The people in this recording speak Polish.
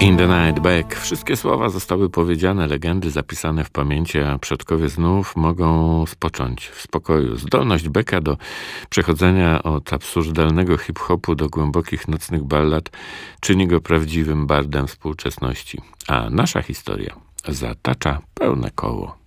In the night back. Wszystkie słowa zostały powiedziane, legendy zapisane w pamięci, a przodkowie znów mogą spocząć w spokoju. Zdolność Becka do przechodzenia od absurdalnego hip-hopu do głębokich nocnych ballad czyni go prawdziwym bardem współczesności. A nasza historia zatacza pełne koło.